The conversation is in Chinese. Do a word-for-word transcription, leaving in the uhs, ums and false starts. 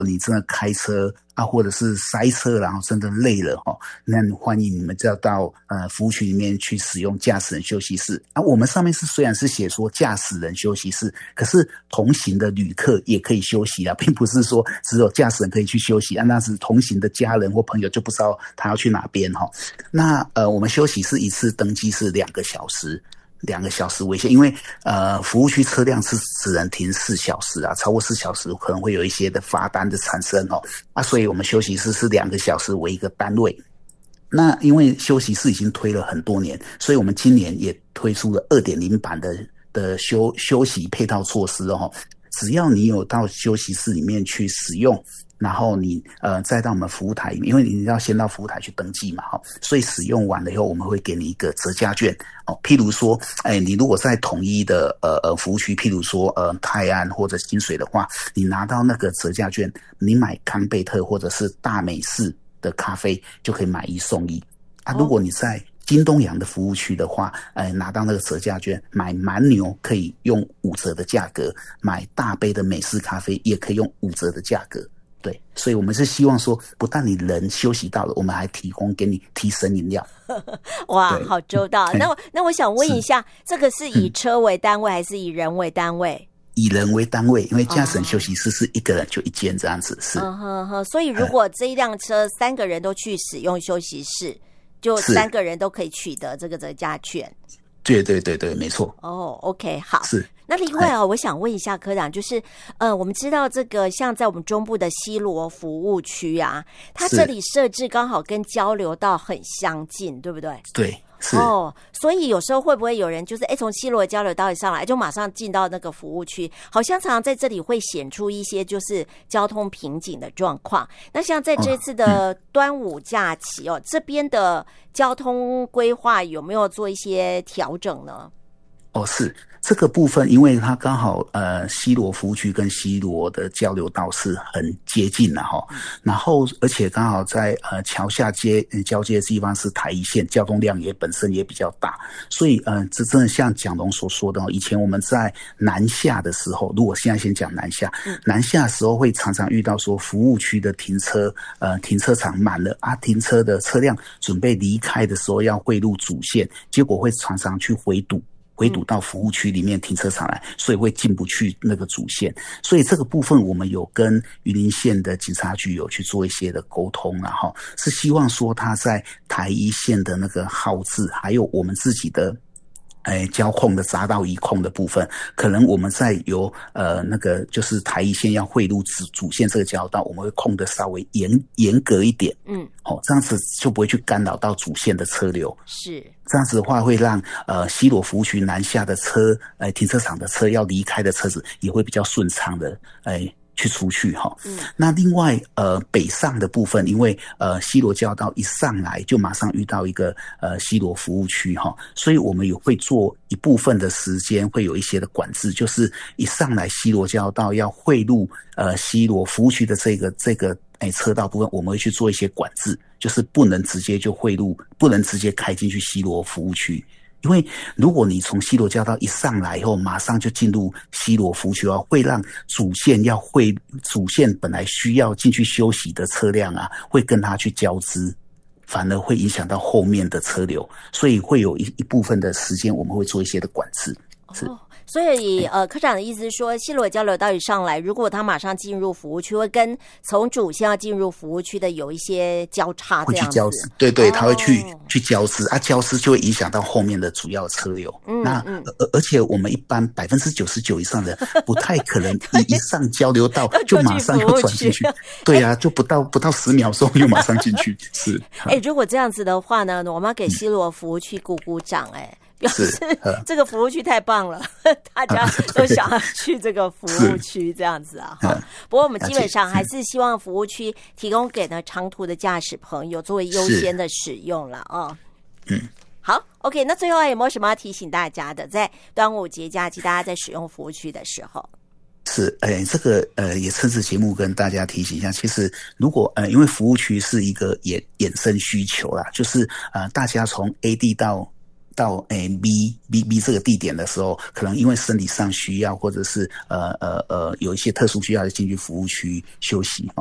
你真的开车啊，或者是塞车，然后真的累了哈，那欢迎你们就要到呃服务区里面去使用驾驶人休息室啊。我们上面是虽然是写说驾驶人休息室，可是同行的旅客也可以休息啊，并不是说只有驾驶人可以去休息啊，那是同行的家人或朋友就不知道他要去哪边哈。那呃，我们休息室一次登记是两个小时。两个小时为限，因为呃服务区车辆是只能停四小时啊，超过四小时可能会有一些的罚单的产生哦啊，所以我们休息室是两个小时为一个单位。那因为休息室已经推了很多年，所以我们今年也推出了 二点零 版的的休休息配套措施哦。只要你有到休息室里面去使用，然后你呃再到我们服务台里面，因为你要先到服务台去登记嘛，哈，所以使用完了以后，我们会给你一个折价券哦。譬如说，哎，你如果在统一的呃呃服务区，譬如说呃泰安或者金水的话，你拿到那个折价券，你买康贝特或者是大美式的咖啡就可以买一送一啊。如果你在金东阳的服务区的话，呃，拿到那个折价券，买蛮牛可以用五折的价格，买大杯的美式咖啡也可以用五折的价格。对，所以我们是希望说，不但你人休息到了，我们还提供给你提神饮料。 哇，好周到。那我那我想问一下，这个是以车为单位、嗯、还是以人为单位？ 以人为单位，因为驾驶人休息室是一个人就一间这样子。是， 嗯哼哼。所以如果这一辆车三个人都去使用休息室，就三个人都可以取得这个折价券。 对对对对，没错。 哦 ，OK， 好。 是。 那另外哦，我想问一下科长，就是呃，我们知道这个像在我们中部的西螺服务区啊，它这里设置刚好跟交流道很相近，对不对？ 对。是哦，所以有时候会不会有人就是哎，从西螺交流道一上来就马上进到那个服务区，好像常常在这里会显出一些就是交通瓶颈的状况。那像在这次的端午假期哦，哦嗯、这边的交通规划有没有做一些调整呢？ 哦，是这个部分，因为它刚好呃西螺服务区跟西螺的交流道是很接近的哈，然后而且刚好在呃桥下街交接的地方是台一线，交通量也本身也比较大，所以呃这真的像蒋龙所说的，以前我们在南下的时候，如果现在先讲南下，嗯、南下的时候会常常遇到说服务区的停车呃停车场满了啊，停车的车辆准备离开的时候要汇入主线，结果会常常去回堵。回堵到服务区里面停车场来，所以会进不去那个主线。所以这个部分我们有跟云林县的警察局有去做一些的沟通啊，哈，是希望说他在台一线的那个号志，还有我们自己的。哎，交控的匝道一控的部分，可能我们在由呃那个就是台一线要汇入主主线这个交道，我们会控的稍微严严格一点，嗯，哦，这样子就不会去干扰到主线的车流。 是这样子的话，会让呃西螺服务区南下的车，呃停车场的车要离开的车子也会比较顺畅的，哎。去出去哈，嗯，那另外呃北上的部分，因为呃西螺交流道一上来就马上遇到一个呃西螺服务区哈，所以我们也会做一部分的时间会有一些的管制，就是一上来西螺交流道要汇入呃西螺服务区的这个这个哎车道部分，我们会去做一些管制，就是不能直接就汇入，不能直接开进去西螺服务区。因为如果你从西螺交流道一上来以后，马上就进入西螺服务区的话，会让主线要会主线本来需要进去休息的车辆啊，会跟它去交织，反而会影响到后面的车流，所以会有一一部分的时间我们会做一些的管制。是。 哦，所以呃，科长的意思是说，西螺交流道一上来，如果他马上进入服务区，会跟从主线要进入服务区的有一些交叉，这样子。会去交织，对对，他会去、哦、去交织啊，交织就会影响到后面的主要车流。嗯、那嗯而而且我们一般百分之九十九以上的不太可能一一上交流道就马上要转进去，对啊，就不到不到十秒钟又马上进去。是， 哎、欸，如果这样子的话呢，我们要给西螺服务区鼓鼓掌，哎、欸。表示这个服务区太棒了，大家都想要去这个服务区这样子啊。不过我们基本上还是希望服务区提供给呢长途的驾驶朋友作为优先的使用了啊。嗯，好 ，OK， 那最后有没有什么要提醒大家的？在端午节假期，大家在使用服务区的时候。 是，哎，这个呃，也趁此节目跟大家提醒一下，其实如果呃，因为服务区是一个衍衍生需求啦，就是呃，大家从 A 地到到诶 B B B 这个地点的时候，可能因为生理上需要，或者是呃呃呃有一些特殊需要，进去服务区休息。